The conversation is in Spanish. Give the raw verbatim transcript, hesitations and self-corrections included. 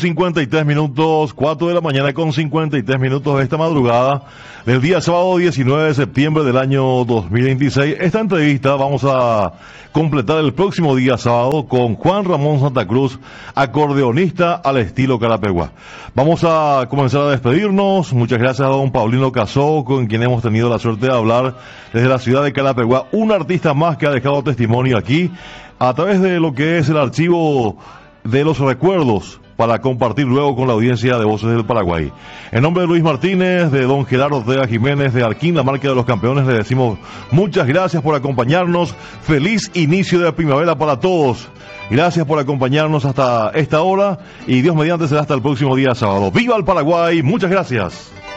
cincuenta y tres minutos, cuatro de la mañana con cincuenta y tres minutos de esta madrugada del día sábado diecinueve de septiembre del año dos mil veintiséis. Esta entrevista vamos a completar el próximo día sábado con Juan Ramón Santa Cruz, acordeonista al estilo Carapeguá. Vamos a comenzar a despedirnos. Muchas gracias a don Paulino Casó, con quien hemos tenido la suerte de hablar desde la ciudad de Carapeguá, un artista más que ha dejado testimonio aquí a través de lo que es el archivo de los recuerdos, para compartir luego con la audiencia de Voces del Paraguay. En nombre de Luis Martínez, de don Gerardo Ortega Jiménez, de Arquín, la marca de los campeones, le decimos muchas gracias por acompañarnos. Feliz inicio de primavera para todos. Gracias por acompañarnos hasta esta hora y Dios mediante será hasta el próximo día sábado. ¡Viva el Paraguay! Muchas gracias.